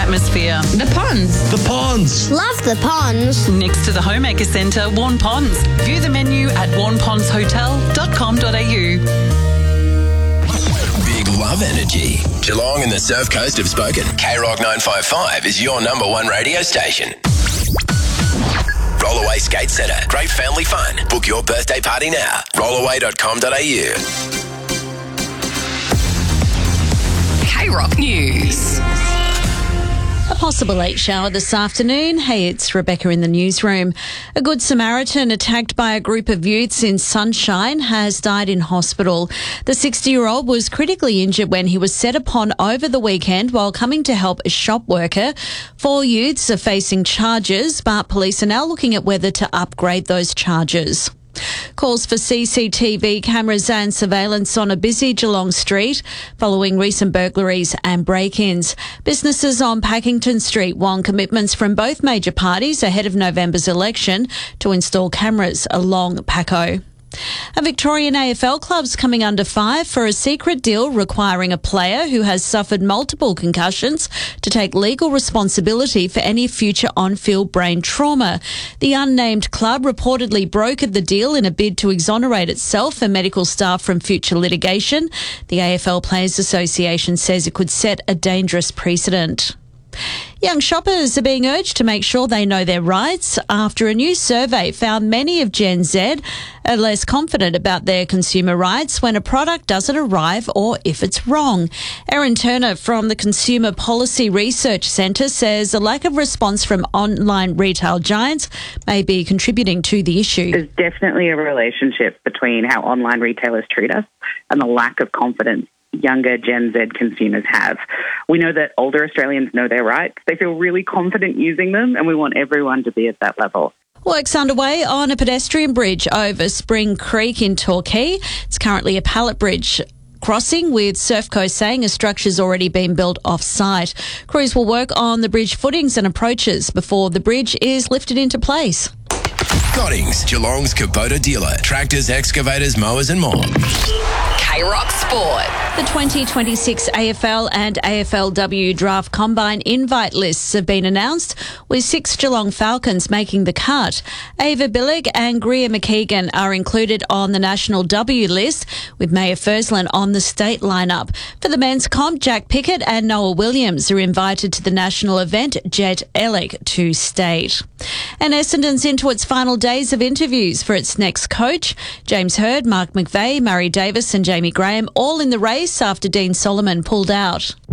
atmosphere. The ponds. The ponds. Love the ponds. Next to the Homemaker Centre, Warn Ponds. View the menu at warnpondshotel.com.au. Big love energy. Geelong and the Surf Coast have spoken. K-Rock 955 is your number one radio station. Rollaway Skate Centre. Great family fun. Book your birthday party now. Rollaway.com.au. K-Rock News. A possible late shower this afternoon. Hey, it's Rebecca in the newsroom. A Good Samaritan attacked by a group of youths in Sunshine has died in hospital. The 60-year-old was critically injured when he was set upon over the weekend while coming to help a shop worker. 4 youths are facing charges, but police are now looking at whether to upgrade those charges. Calls for CCTV cameras and surveillance on a busy Geelong street following recent burglaries and break-ins. Businesses on Packington Street want commitments from both major parties ahead of November's election to install cameras along Paco. A Victorian AFL club's coming under fire for a secret deal requiring a player who has suffered multiple concussions to take legal responsibility for any future on-field brain trauma. The unnamed club reportedly brokered the deal in a bid to exonerate itself and medical staff from future litigation. The AFL Players Association says it could set a dangerous precedent. Young shoppers are being urged to make sure they know their rights after a new survey found many of Gen Z are less confident about their consumer rights when a product doesn't arrive or if it's wrong. Erin Turner from the Consumer Policy Research Centre says a lack of response from online retail giants may be contributing to the issue. There's definitely a relationship between how online retailers treat us and the lack of confidence younger Gen Z consumers have. We know that older Australians know their rights. They feel really confident using them, and we want everyone to be at that level. Work's underway on a pedestrian bridge over Spring Creek in Torquay. It's currently a pallet bridge crossing, with Surf Coast saying a structure's already been built off-site. Crews will work on the bridge footings and approaches before the bridge is lifted into place. Goddings, Geelong's Kubota dealer. Tractors, excavators, mowers and more. K-Rock Sport. The 2026 AFL and AFLW Draft Combine invite lists have been announced, with 6 Geelong Falcons making the cut. Ava Billig and Greer McKeegan are included on the national W list, with Maya Fursland on the state lineup. For the men's comp, Jack Pickett and Noah Williams are invited to the national event, Jet Ellick to state. And Essendon's into its final days of interviews for its next coach. James Hird, Mark McVeigh, Murray Davis and Jamie Graham all in the race after Dean Solomon pulled out.